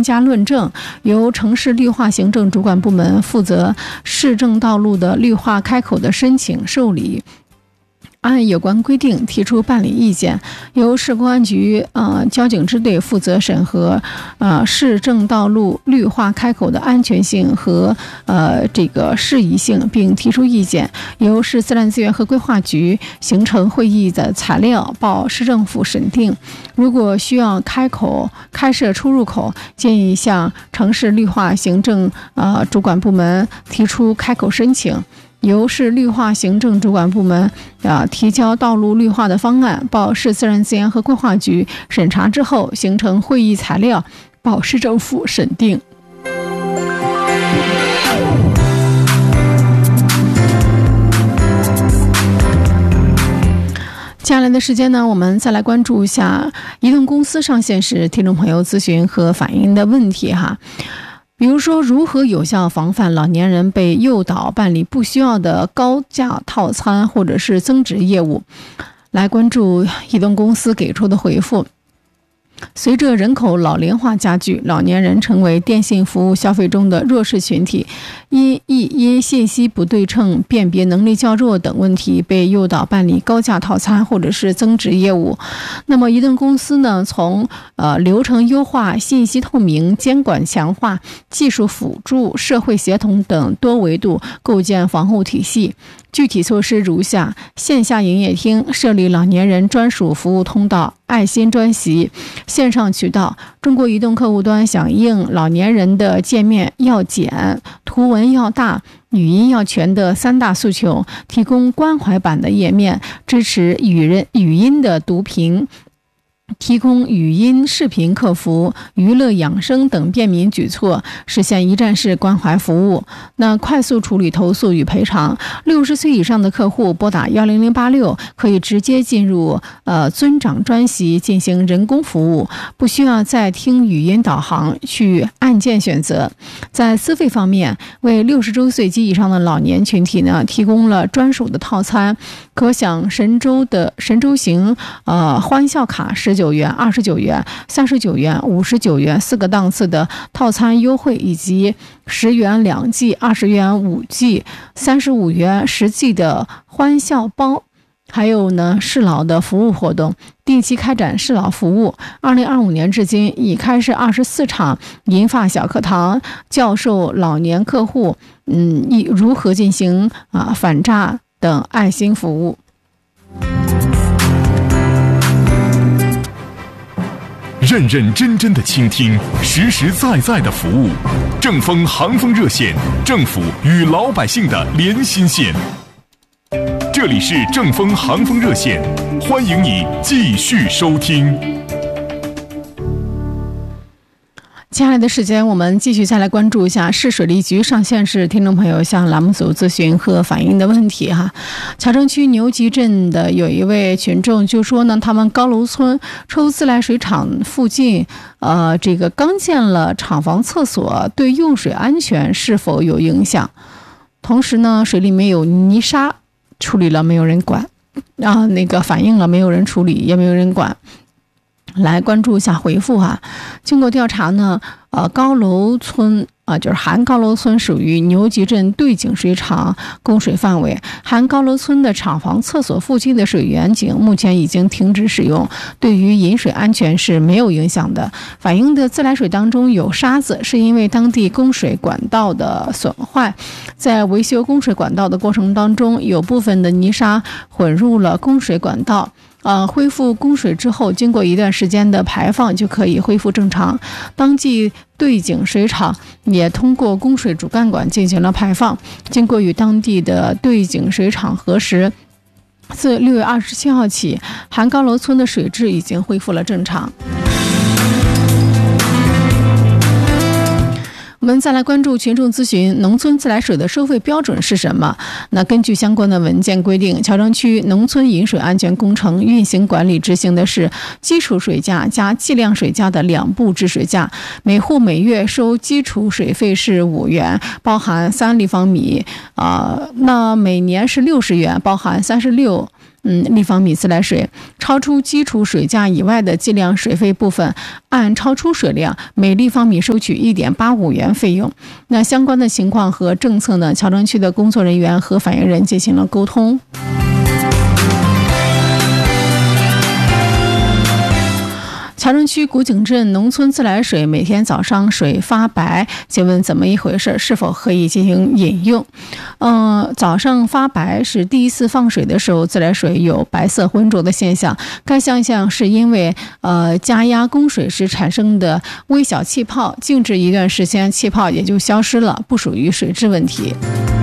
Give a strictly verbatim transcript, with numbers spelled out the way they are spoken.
家论证，由城市绿化行政主管部门负责市政道路的绿化开口的申请受理，按有关规定提出办理意见，由市公安局呃交警支队负责审核呃市政道路绿化开口的安全性和呃这个适宜性，并提出意见，由市自然资源和规划局形成会议的材料报市政府审定。如果需要开口开设出入口，建议向城市绿化行政呃主管部门提出开口申请。由市绿化行政主管部门啊提交道路绿化的方案，报市自然资源和规划局审查之后，形成会议材料，报市政府审定。接下来的时间呢，我们再来关注一下移动公司上线时听众朋友咨询和反映的问题哈。比如说，如何有效防范老年人被诱导办理不需要的高价套餐或者是增值业务？来关注移动公司给出的回复。随着人口老龄化加剧，老年人成为电信服务消费中的弱势群体，因亦因信息不对称、辨别能力较弱等问题，被诱导办理高价套餐或者是增值业务。那么，移动公司呢，从呃流程优化、信息透明、监管强化、技术辅助、社会协同等多维度构建防护体系。具体措施如下：线下营业厅设立老年人专属服务通道、爱心专席；线上渠道，中国移动客户端响应老年人的界面要简、图文要大、语音要全的三大诉求，提供关怀版的页面，支持语人语音的读屏，提供语音、视频客服、娱乐养生等便民举措，实现一站式关怀服务。那快速处理投诉与赔偿，六十岁以上的客户拨打幺零零八六，可以直接进入呃尊长专席进行人工服务，不需要再听语音导航去按键选择。在资费方面，为六十周岁及以上的老年群体呢，提供了专属的套餐，可享神州的神州行呃欢笑卡十九元、二十九元、三十九元、五十九元四个档次的套餐优惠，以及十元两 G、二十元五 G、三十五元十 G 的欢笑包。还有呢，适老的服务活动，定期开展适老服务。二零二五年至今，已开设二十四场银发小课堂，教授老年客户嗯如何进行啊反诈等爱心服务。 认认真真的倾听，实实在在的服务。正风航风热线，政府与老百姓的连心线。这里是正风航风热线，欢迎你继续收听。 接下来的时间，我们继续再来关注一下市水利局上线时听众朋友向栏目组咨询和反映的问题哈。桥城区牛集镇的有一位群众就说呢，他们高楼村抽自来水厂附近，呃，这个刚建了厂房厕所，对用水安全是否有影响？同时呢，水里面有泥沙，处理了没有人管，然后那个反映了没有人处理，也没有人管。来关注一下回复哈。经过调查呢，呃，高楼村啊、呃，就是含高楼村属于牛集镇对井水厂供水范围，含高楼村的厂房厕所附近的水源井目前已经停止使用，对于饮水安全是没有影响的。反映的自来水当中有沙子，是因为当地供水管道的损坏，在维修供水管道的过程当中，有部分的泥沙混入了供水管道。呃，恢复供水之后，经过一段时间的排放就可以恢复正常。当地对井水厂也通过供水主干管进行了排放，经过与当地的对井水厂核实，自六月二十七号起，含高楼村的水质已经恢复了正常。我们再来关注群众咨询，农村自来水的收费标准是什么？那根据相关的文件规定，桥城区农村饮水安全工程运行管理执行的是基础水价加计量水价的两步制水价，每户每月收基础水费是五元，包含三立方米，啊、呃，那每年是六十元，包含三十六。 嗯立方米自来水，超出基础水价以外的计量水费部分，按超出水量每立方米收取 一点八五元费用。那相关的情况和政策呢，桥城区的工作人员和反映人进行了沟通。桥城区古井镇农村自来水每天早上水发白，请问怎么一回事？是否可以进行饮用？呃，早上发白是第一次放水的时候，自来水有白色浑浊的现象，该现象是因为呃加压供水时产生的微小气泡，静置一段时间，气泡也就消失了，不属于水质问题。